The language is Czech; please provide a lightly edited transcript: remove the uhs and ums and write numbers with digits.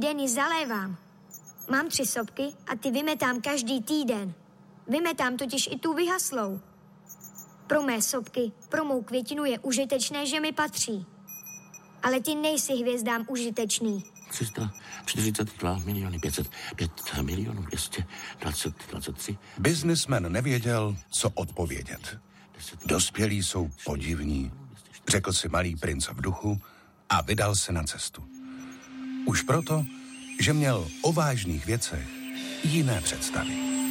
den ji zalévám. Mám 3 sopky a ty vymetám každý týden. Vymetám totiž i tu vyhaslou. Pro mé sopky, pro mou květinu je užitečné, že mi patří. Ale ty nejsi hvězdám užitečný. 342 505 223. Biznismen nevěděl, co odpovědět. Dospělí jsou podivní, řekl si malý princ v duchu a vydal se na cestu. Už proto, že měl o vážných věcech jiné představy.